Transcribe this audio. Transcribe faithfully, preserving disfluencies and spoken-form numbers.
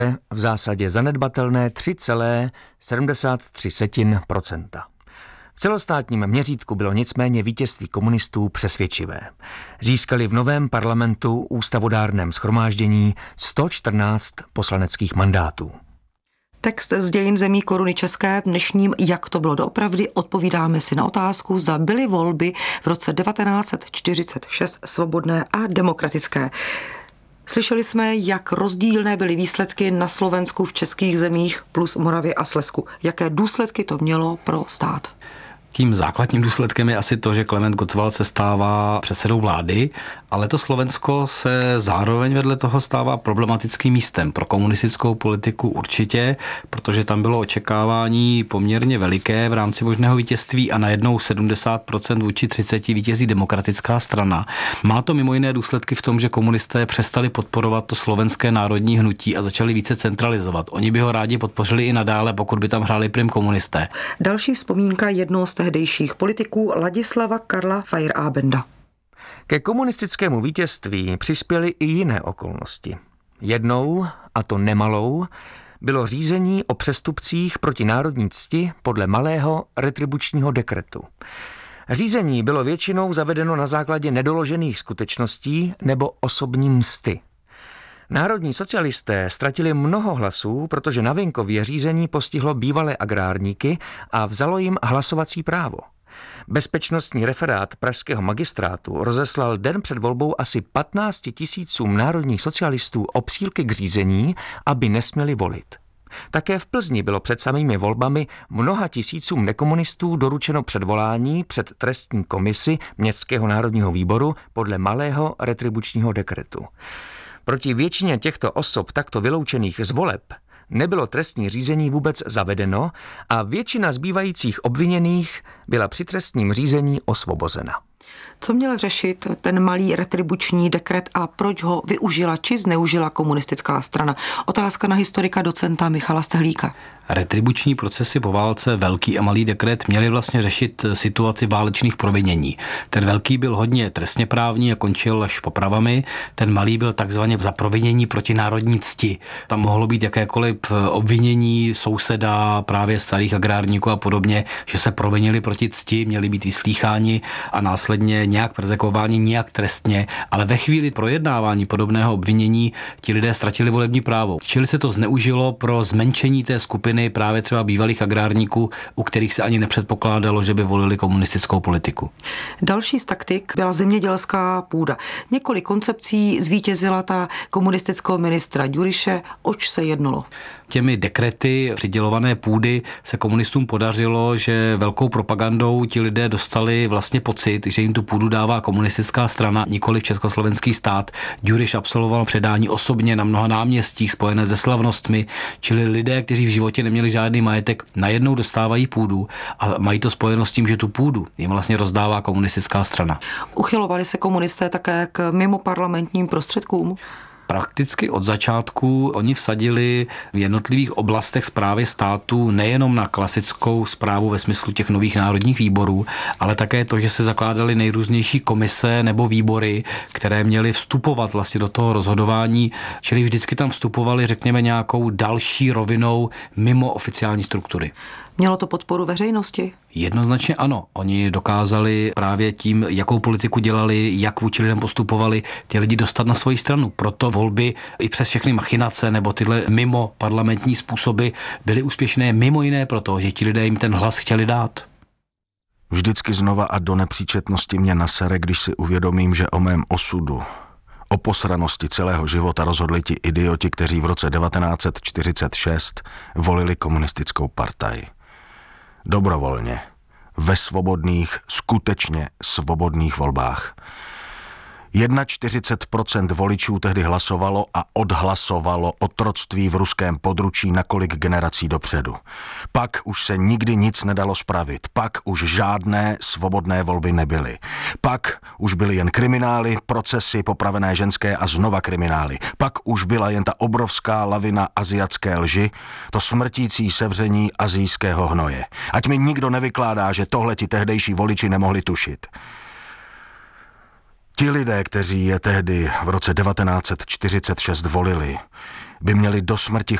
v zásadě zanedbatelné tři celá sedmdesát tři procenta. V celostátním měřítku bylo nicméně vítězství komunistů přesvědčivé. Získali v novém parlamentu ústavodárném shromáždění sto čtrnáct poslaneckých mandátů. Text z dějin zemí Koruny české v dnešním Jak to bylo doopravdy odpovídáme si na otázku, zda byly volby v roce devatenáct set čtyřicet šest svobodné a demokratické. Slyšeli jsme, jak rozdílné byly výsledky na Slovensku, v českých zemích plus Moravě a Slezsku. Jaké důsledky to mělo pro stát? Tím základním důsledkem je asi to, že Klement Gottwald se stává předsedou vlády, ale to Slovensko se zároveň vedle toho stává problematickým místem pro komunistickou politiku určitě, protože tam bylo očekávání poměrně veliké v rámci možného vítězství a najednou sedmdesát procent vůči třiceti vítězí demokratická strana. Má to mimo jiné důsledky v tom, že komunisté přestali podporovat to slovenské národní hnutí a začali více centralizovat. Oni by ho rádi podpořili i nadále, pokud by tam hráli prim komunisté. Další vzpomínka jednoho z tehdejších politiků Ladislava Karla Feyerabenda. Ke komunistickému vítězství přispěly i jiné okolnosti. Jednou, a to nemalou, bylo řízení o přestupcích proti národní cti podle malého retribučního dekretu. Řízení bylo většinou zavedeno na základě nedoložených skutečností nebo osobní msty. Národní socialisté ztratili mnoho hlasů, protože na venkově řízení postihlo bývalé agrárníky a vzalo jim hlasovací právo. Bezpečnostní referát pražského magistrátu rozeslal den před volbou asi patnáct tisícům národních socialistů obsílky k řízení, aby nesměli volit. Také v Plzni bylo před samými volbami mnoha tisícům nekomunistů doručeno předvolání před trestní komisi Městského národního výboru podle malého retribučního dekretu. Proti většině těchto osob takto vyloučených z voleb nebylo trestní řízení vůbec zavedeno a většina zbývajících obviněných byla při trestním řízení osvobozena. Co měl řešit ten malý retribuční dekret a proč ho využila či zneužila komunistická strana? Otázka na historika docenta Michala Stehlíka. Retribuční procesy po válce, velký a malý dekret, měly vlastně řešit situaci válečných provinění. Ten velký byl hodně trestně právní a končil až popravami, ten malý byl takzvaně za provinění proti národní cti. Tam mohlo být jakékoliv obvinění souseda, právě starých agrárníků a podobně, že se provinili proti cti, měli být vyslýcháni a následně nějak persekováni, nějak trestně, ale ve chvíli projednávání podobného obvinění ti lidé ztratili volební právo. Čili se to zneužilo pro zmenšení té skupiny právě třeba bývalých agrárníků, u kterých se ani nepředpokládalo, že by volili komunistickou politiku. Další z taktik byla zemědělská půda. Několik koncepcí zvítězila ta komunistického ministra Ďuriše, oč se jednalo. Těmi dekrety přidělované půdy se komunistům podařilo, že velkou propagandou ti lidé dostali vlastně pocit, že jim tu půdu dává komunistická strana, nikoli československý stát. Ďuriš absolvoval předání osobně na mnoha náměstích spojené se slavnostmi, čili lidé, kteří v životě neměli žádný majetek, najednou dostávají půdu a mají to spojeno s tím, že tu půdu jim vlastně rozdává komunistická strana. Uchylovali se komunisté také k mimoparlamentním prostředkům? Prakticky od začátku oni vsadili v jednotlivých oblastech správy státu nejenom na klasickou správu ve smyslu těch nových národních výborů, ale také to, že se zakládaly nejrůznější komise nebo výbory, které měly vstupovat vlastně do toho rozhodování, čili vždycky tam vstupovali, řekněme, nějakou další rovinou mimo oficiální struktury. Mělo to podporu veřejnosti? Jednoznačně ano. Oni dokázali právě tím, jakou politiku dělali, jak vůči lidem postupovali, ty lidi dostat na svoji stranu. Proto volby i přes všechny machinace nebo tyhle mimo parlamentní způsoby byly úspěšné mimo jiné proto, že ti lidé jim ten hlas chtěli dát. Vždycky znova a do nepříčetnosti mě nasere, když si uvědomím, že o mém osudu, o posranosti celého života rozhodli ti idioti, kteří v roce devatenáct set čtyřicet šest volili komunistickou partaj. Dobrovolně, ve svobodných, skutečně svobodných volbách. čtyřicet jedna procent voličů tehdy hlasovalo a odhlasovalo otroctví v ruském područí na kolik generací dopředu. Pak už se nikdy nic nedalo spravit, pak už žádné svobodné volby nebyly. Pak už byly jen kriminály, procesy, popravené ženské a znova kriminály. Pak už byla jen ta obrovská lavina aziatské lži, to smrtící sevření asijského hnoje. Ať mi nikdo nevykládá, že tohle ti tehdejší voliči nemohli tušit. Ti lidé, kteří je tehdy v roce devatenáct set čtyřicet šest volili, by měli do smrti